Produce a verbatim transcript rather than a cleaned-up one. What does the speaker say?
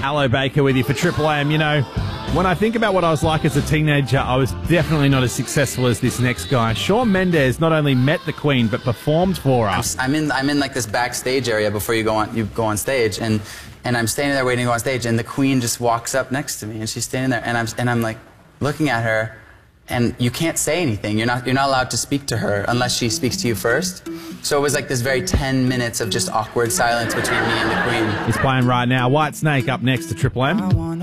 Hello, Baker with you for Triple M. You know, when I think about what I was like as a teenager, I was definitely not as successful as this next guy. Shawn Mendes not only met the Queen, but performed for us. I'm in, I'm in like this backstage area before you go on, you go on stage, and, and I'm standing there waiting to go on stage, and the Queen just walks up next to me, and she's standing there, and I'm, and I'm like looking at her, and you can't say anything. You're not, you're not allowed to speak to her unless she speaks to you first. So it was like this very ten minutes of just awkward silence between me and the Queen. He's playing right now. White Snake up next to Triple M.